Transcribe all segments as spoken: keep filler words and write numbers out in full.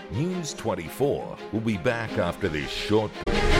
News twenty-four will be back after this short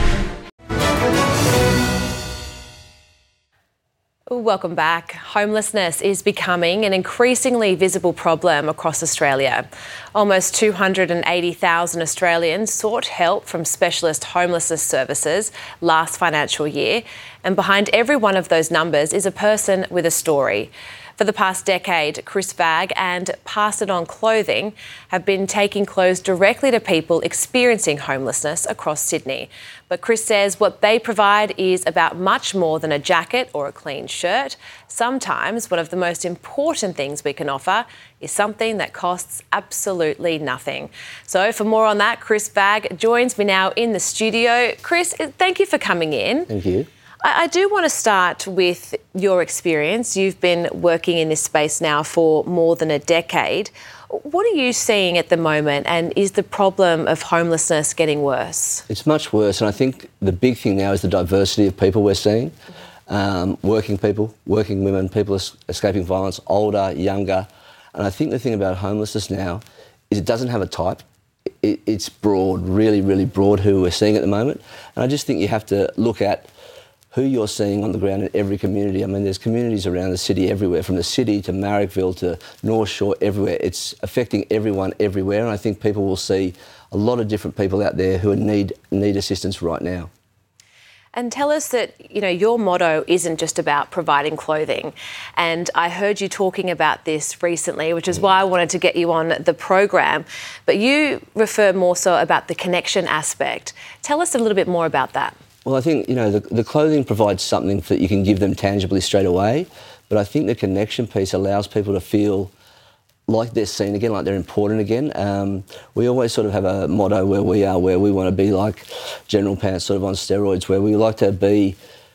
Welcome back. Homelessness is becoming an increasingly visible problem across Australia. Almost two hundred eighty thousand Australians sought help from specialist homelessness services last financial year, and behind every one of those numbers is a person with a story. For the past decade, Chris Vagg and Pass It On Clothing have been taking clothes directly to people experiencing homelessness across Sydney. But Chris says what they provide is about much more than a jacket or a clean shirt. Sometimes one of the most important things we can offer is something that costs absolutely nothing. So for more on that, Chris Vagg joins me now in the studio. Chris, thank you for coming in. Thank you. I do want to start with your experience. You've been working in this space now for more than a decade. What are you seeing at the moment, and is the problem of homelessness getting worse? It's much worse, and I think the big thing now is the diversity of people we're seeing. Um, working people, working women, people es- escaping violence, older, younger. And I think the thing about homelessness now is it doesn't have a type. It, it's broad, really, really broad who we're seeing at the moment. And I just think you have to look at who you're seeing on the ground in every community. I mean, there's communities around the city everywhere, from the city to Marrickville to North Shore, everywhere. It's affecting everyone everywhere, and I think people will see a lot of different people out there who need need assistance right now. And tell us that, you know, your motto isn't just about providing clothing. And I heard you talking about this recently, which is why I wanted to get you on the program. But you refer more so about the connection aspect. Tell us a little bit more about that. Well, I think, you know, the, the clothing provides something that you can give them tangibly straight away, but I think the connection piece allows people to feel like they're seen again, like they're important again. Um, we always sort of have a motto where we are, where we want to be like General Pants sort of on steroids, where we like to be,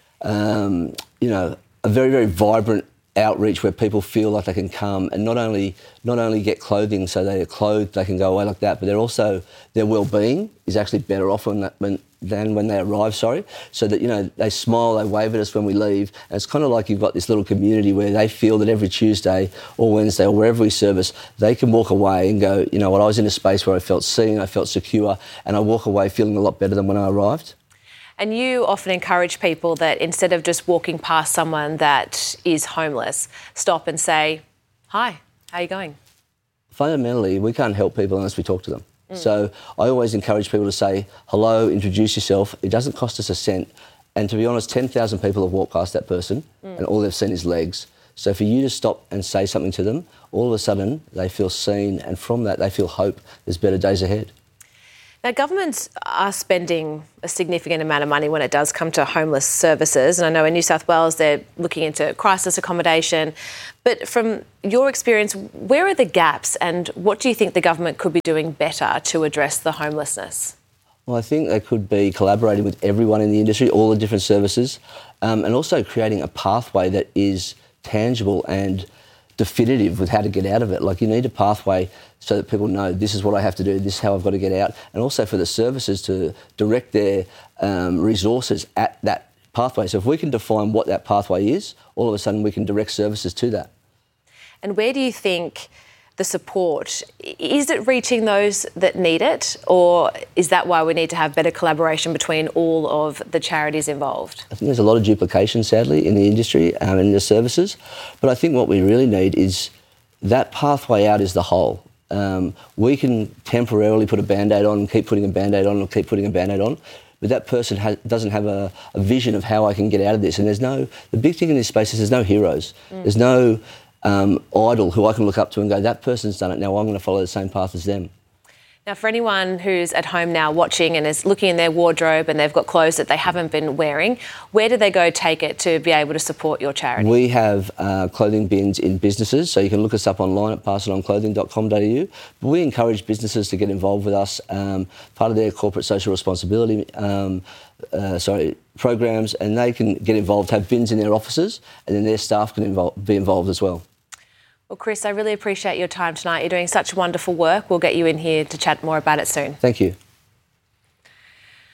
um, you know, a very, very vibrant outreach where people feel like they can come and not only not only get clothing so they're clothed, they can go away like that, but they're also, their well-being is actually better off when that, when, than when they arrive, sorry. So that, you know, they smile, they wave at us when we leave. And it's kind of like you've got this little community where they feel that every Tuesday or Wednesday or wherever we service, they can walk away and go, you know what, I was in a space where I felt seen, I felt secure, and I walk away feeling a lot better than when I arrived. And you often encourage people that instead of just walking past someone that is homeless, stop and say, hi, how are you going? Fundamentally, we can't help people unless we talk to them. Mm. So I always encourage people to say, hello, introduce yourself. It doesn't cost us a cent. And to be honest, ten thousand people have walked past that person mm. and all they've seen is legs. So for you to stop and say something to them, all of a sudden they feel seen, and from that they feel hope. There's better days ahead. Now, governments are spending a significant amount of money when it does come to homeless services. And I know in New South Wales they're looking into crisis accommodation. But from your experience, where are the gaps, and what do you think the government could be doing better to address the homelessness? Well, I think they could be collaborating with everyone in the industry, all the different services, um, and also creating a pathway that is tangible and definitive with how to get out of it. Like, you need a pathway so that people know this is what I have to do, this is how I've got to get out, and also for the services to direct their um, resources at that pathway. So if we can define what that pathway is, all of a sudden we can direct services to that. And where do you think the support, is it reaching those that need it, or is that why we need to have better collaboration between all of the charities involved? I think there's a lot of duplication, sadly, in the industry and in the services, but I think what we really need is that pathway out is the whole. Um, we can temporarily put a Band-Aid on and keep putting a Band-Aid on and keep putting a Band-Aid on, but that person ha- doesn't have a, a vision of how I can get out of this. And there's no, the big thing in this space is there's no heroes. Mm. There's no um, idol who I can look up to and go, that person's done it, now I'm going to follow the same path as them. Now, for anyone who's at home now watching and is looking in their wardrobe and they've got clothes that they haven't been wearing, where do they go take it to be able to support your charity? We have uh, clothing bins in businesses, so you can look us up online at pass it on clothing dot com dot a u. But we encourage businesses to get involved with us, um, part of their corporate social responsibility um, uh, sorry, programs, and they can get involved, have bins in their offices, and then their staff can involve, be involved as well. Well, Chris, I really appreciate your time tonight. You're doing such wonderful work. We'll get you in here to chat more about it soon. Thank you.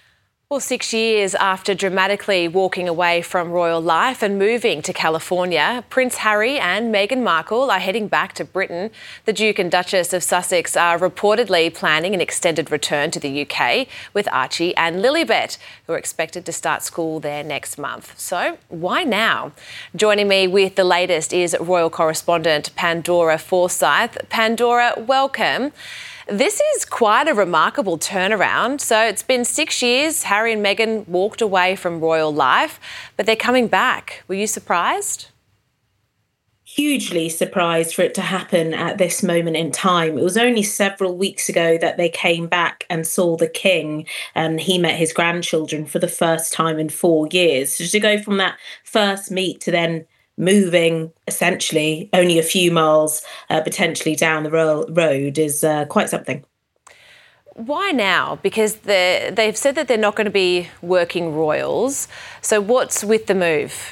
Well, six years after dramatically walking away from royal life and moving to California, Prince Harry and Meghan Markle are heading back to Britain. The Duke and Duchess of Sussex are reportedly planning an extended return to the U K with Archie and Lilibet, who are expected to start school there next month. So why now? Joining me with the latest is royal correspondent Pandora Forsyth. Pandora, welcome. This is quite a remarkable turnaround. So it's been six years, Harry and Meghan walked away from royal life, but they're coming back. Were you surprised? Hugely surprised for it to happen at this moment in time. It was only several weeks ago that they came back and saw the King, and he met his grandchildren for the first time in four years. So to go from that first meet to then moving essentially only a few miles uh, potentially down the ro- road is uh, quite something. Why now? Because they've said that they're not going to be working royals. So what's with the move?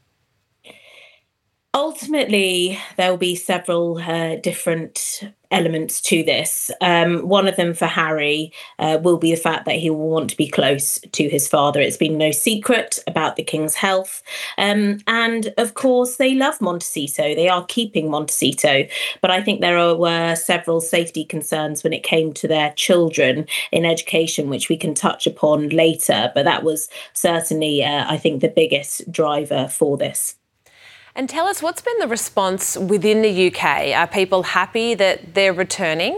Ultimately, there will be several uh, different elements to this. Um, one of them for Harry uh, will be the fact that he will want to be close to his father. It's been no secret about the King's health. Um, and of course, they love Montecito. They are keeping Montecito. But I think there are, were several safety concerns when it came to their children in education, which we can touch upon later. But that was certainly, uh, I think, the biggest driver for this. And tell us, what's been the response within the U K? Are people happy that they're returning?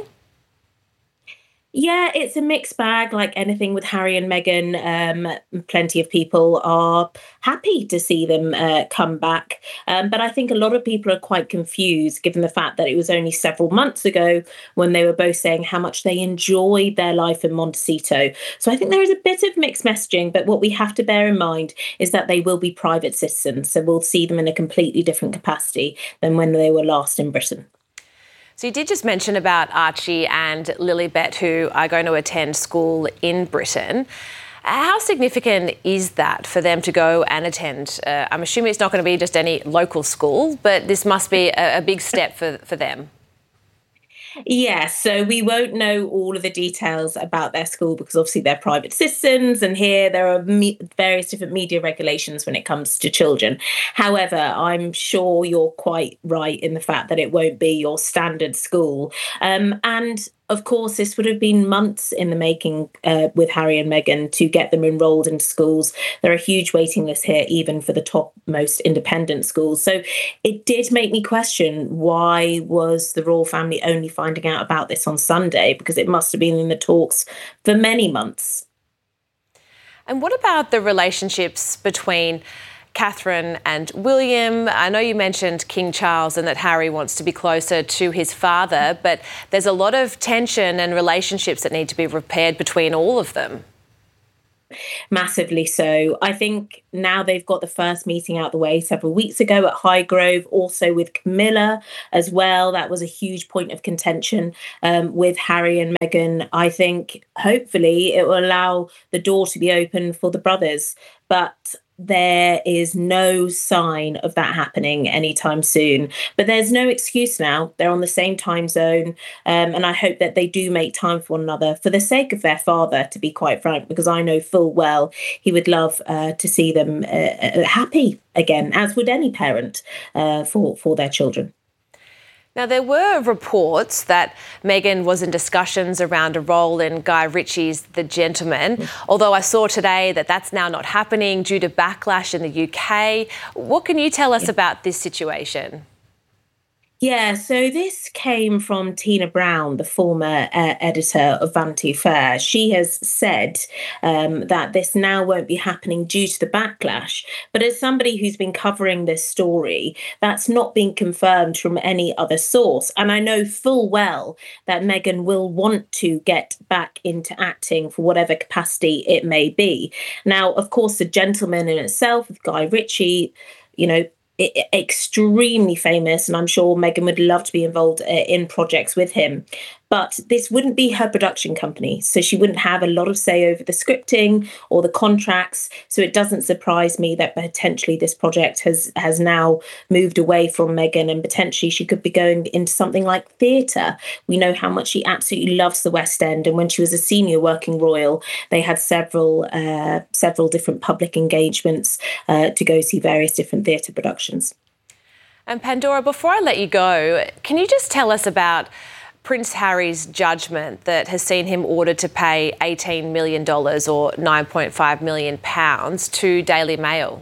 Yeah, it's a mixed bag, like anything with Harry and Meghan. Um, plenty of people are happy to see them uh, come back. Um, but I think a lot of people are quite confused, given the fact that it was only several months ago when they were both saying how much they enjoyed their life in Montecito. So I think there is a bit of mixed messaging. But what we have to bear in mind is that they will be private citizens. So we'll see them in a completely different capacity than when they were last in Britain. So you did just mention about Archie and Lilibet, who are going to attend school in Britain. How significant is that for them to go and attend? Uh, I'm assuming it's not going to be just any local school, but this must be a, a big step for, for them. Yes, so we won't know all of the details about their school because obviously they're private citizens, and here there are me- various different media regulations when it comes to children. However, I'm sure you're quite right in the fact that it won't be your standard school. Um, and of course, this would have been months in the making uh, with Harry and Meghan to get them enrolled into schools. There are huge waiting lists here, even for the top most independent schools. So it did make me question, why was the royal family only finding out about this on Sunday? Because it must have been in the talks for many months. And what about the relationships between Catherine and William? I know you mentioned King Charles and that Harry wants to be closer to his father, but there's a lot of tension and relationships that need to be repaired between all of them. Massively so. I think now they've got the first meeting out the way several weeks ago at Highgrove, also with Camilla as well. That was a huge point of contention um, with Harry and Meghan. I think hopefully it will allow the door to be open for the brothers, but there is no sign of that happening anytime soon. But there's no excuse now. They're on the same time zone. Um, and I hope that they do make time for one another for the sake of their father, to be quite frank, because I know full well he would love uh, to see them uh, happy again, as would any parent uh, for, for their children. Now, there were reports that Meghan was in discussions around a role in Guy Ritchie's The Gentleman, although I saw today that that's now not happening due to backlash in the U K. What can you tell us about this situation? Yeah, so this came from Tina Brown, the former uh, editor of Vanity Fair. She has said um, that this now won't be happening due to the backlash. But as somebody who's been covering this story, that's not been confirmed from any other source. And I know full well that Meghan will want to get back into acting for whatever capacity it may be. Now, of course, The Gentleman in itself with Guy Ritchie, you know, extremely famous, and I'm sure Meghan would love to be involved in projects with him. but this wouldn't be her production company. So she wouldn't have a lot of say over the scripting or the contracts. So it doesn't surprise me that potentially this project has, has now moved away from Meghan, and potentially she could be going into something like theatre. We know how much she absolutely loves the West End. And when she was a senior working royal, they had several, uh, several different public engagements uh, to go see various different theatre productions. And Pandora, before I let you go, can you just tell us about Prince Harry's judgment that has seen him ordered to pay eighteen million dollars or nine point five million pounds to Daily Mail?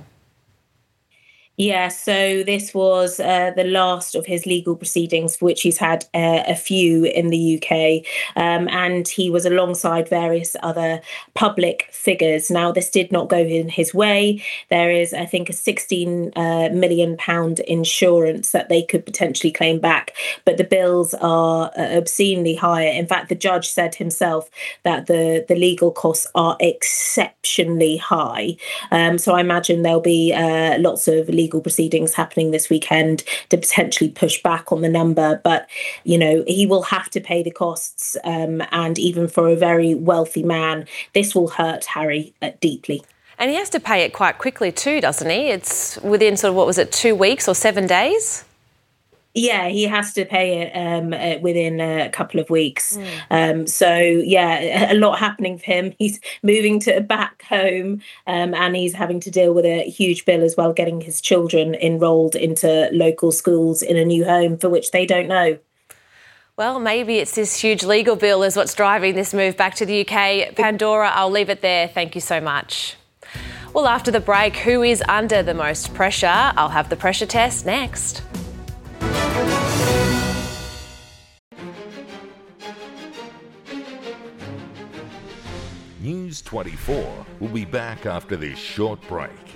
Yeah, so this was uh, the last of his legal proceedings, for which he's had uh, a few in the U K, um, and he was alongside various other public figures. Now, this did not go in his way. There is, I think, a sixteen uh, million pound insurance that they could potentially claim back, but the bills are uh, obscenely higher. In fact, the judge said himself that the, the legal costs are exceptionally high. Um, so I imagine there'll be uh, lots of legal legal proceedings happening this weekend to potentially push back on the number. But, you know, he will have to pay the costs. Um, and even for a very wealthy man, this will hurt Harry uh, deeply. And he has to pay it quite quickly too, doesn't he? It's within sort of, what was it, two weeks or seven days? Yeah, he has to pay it um, uh, within a couple of weeks. Mm. Um, so, yeah, a lot happening for him. He's moving to back home um, and he's having to deal with a huge bill as well, getting his children enrolled into local schools in a new home for which they don't know. Well, maybe it's this huge legal bill is what's driving this move back to the U K. Pandora, I'll leave it there. Thank you so much. Well, after the break, who is under the most pressure? I'll have the pressure test next. News twenty-four will be back after this short break.